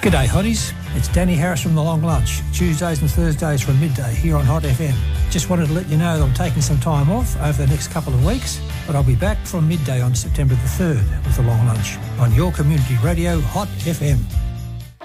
G'day hotties, it's Danny Harris from The Long Lunch, Tuesdays and Thursdays from midday here on Hot FM. Just wanted to let you know that I'm taking some time off over the next couple of weeks, but I'll be back from midday on September the 3rd with The Long Lunch on your community radio, Hot FM.